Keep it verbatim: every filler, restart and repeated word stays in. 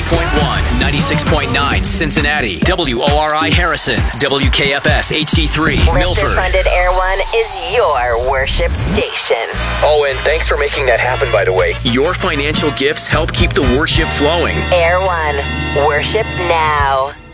point one, ninety-six point nine Cincinnati, W O R I Harrison, W K F S H D three Milford. Listener-funded Air One is your worship station. Oh, and thanks for making that happen, by the way. Your financial gifts help keep the worship flowing. Air One, worship now.